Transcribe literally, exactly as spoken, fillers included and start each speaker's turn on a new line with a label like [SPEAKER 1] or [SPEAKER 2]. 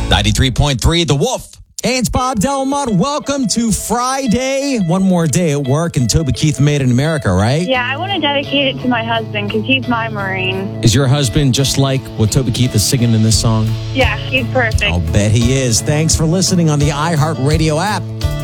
[SPEAKER 1] ninety-three point three The Wolf.
[SPEAKER 2] Hey, it's Bob Delmont. Welcome to Friday. One more day at work, and Toby Keith Made in America, right?
[SPEAKER 3] Yeah, I want to dedicate it to my husband because he's my Marine.
[SPEAKER 2] Is your husband just like what Toby Keith is singing in this song?
[SPEAKER 3] Yeah, he's perfect.
[SPEAKER 2] I'll bet he is. Thanks for listening on the iHeartRadio app.